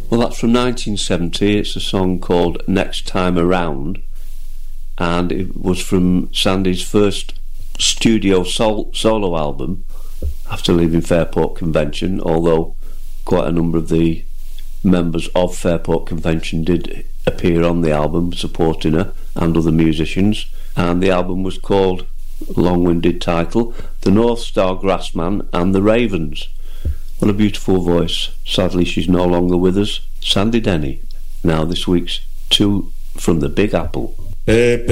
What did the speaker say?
Well, that's from 1970. It's a song called Next Time Around, and it was from Sandy's first studio solo album after leaving Fairport Convention, although quite a number of the members of Fairport Convention did appear on the album supporting her and other musicians. And the album was called, long-winded title, The North Star Grassman and the Ravens. What a beautiful voice. Sadly she's no longer with us. Sandy Denny. Now this week's Two from the Big Apple.